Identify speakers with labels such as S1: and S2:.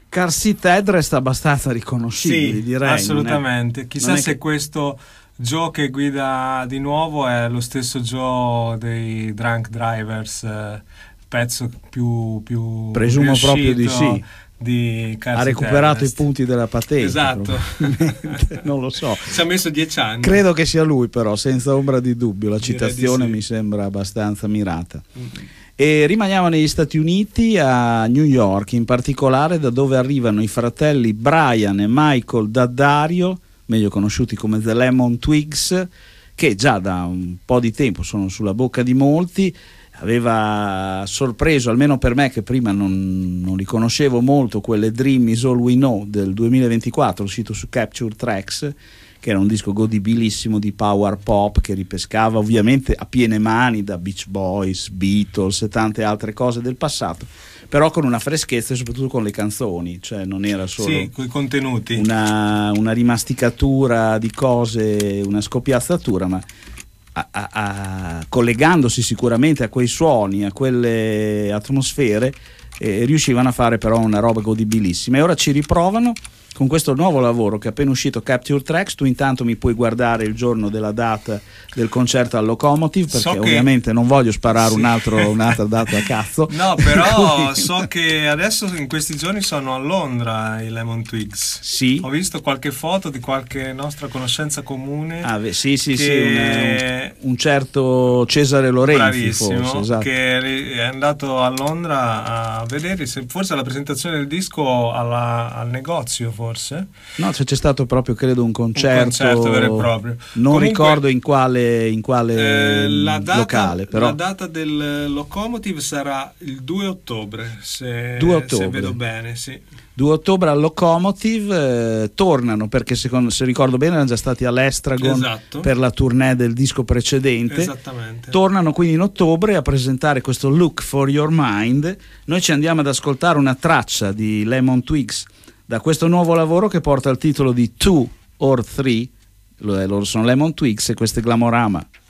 S1: Car Seat Head resta abbastanza riconoscibile,
S2: sì,
S1: direi.
S2: assolutamente. Chissà se questo Joe che guida di nuovo è lo stesso Joe dei Drunk Drivers, pezzo più
S1: presumo proprio di sì. Ha recuperato i punti della patente.
S2: Esatto.
S1: Non lo so.
S2: Ci ha messo 10 anni.
S1: Credo che sia lui, però, senza ombra di dubbio. La citazione mi sembra abbastanza mirata. E rimaniamo negli Stati Uniti, a New York, in particolare da dove arrivano i fratelli Brian e Michael Daddario, meglio conosciuti come The Lemon Twigs, che già da un po' di tempo sono sulla bocca di molti. Aveva sorpreso, almeno per me che prima non li conoscevo molto, quelle Dream Is All We Know del 2024, uscito su Capture Tracks, che era un disco godibilissimo di power pop che ripescava ovviamente a piene mani da Beach Boys, Beatles e tante altre cose del passato, però con una freschezza e soprattutto con le canzoni, cioè non era solo
S2: coi contenuti,
S1: una rimasticatura di cose, una scopiazzatura, ma collegandosi sicuramente a quei suoni, a quelle atmosfere, riuscivano a fare però una roba godibilissima. E ora ci riprovano con questo nuovo lavoro che è appena uscito, Capture Tracks. Tu intanto mi puoi guardare il giorno della data del concerto al Locomotive, perché ovviamente non voglio sparare un'altra data a cazzo.
S2: No, però so che adesso in questi giorni sono a Londra i Lemon Twigs.
S1: Sì.
S2: Ho visto qualche foto di qualche nostra conoscenza comune.
S1: Sì, un certo Cesare Lorenzi,
S2: bravissimo,
S1: forse, esatto,
S2: che è andato a Londra a vedere forse la presentazione del disco al negozio, forse.
S1: No, c'è stato proprio, credo, un concerto
S2: vero e proprio.
S1: Non comunque, ricordo in quale locale, però
S2: la data del Locomotive sarà il 2 ottobre, se vedo bene, sì.
S1: 2 ottobre al Locomotive. Tornano perché se ricordo bene erano già stati all'Estragon, esatto, per la tournée del disco precedente.
S2: Esattamente.
S1: Tornano quindi in ottobre a presentare questo Look for Your Mind. Noi ci andiamo ad ascoltare una traccia di Lemon Twigs da questo nuovo lavoro che porta il titolo di 2 or 3. Loro sono Lemon Twigs e questo è Glamorama.